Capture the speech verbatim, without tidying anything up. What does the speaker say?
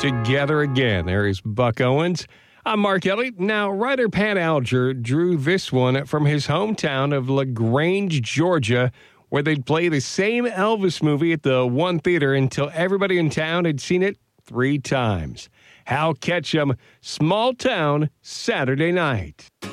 together again. There is Buck Owens. I'm Mark Elliott. Now, writer Pat Alger drew this one from his hometown of LaGrange, Georgia, where they'd play the same Elvis movie at the one theater until everybody in town had seen it three times. Hal Ketchum, Small Town, Saturday Night.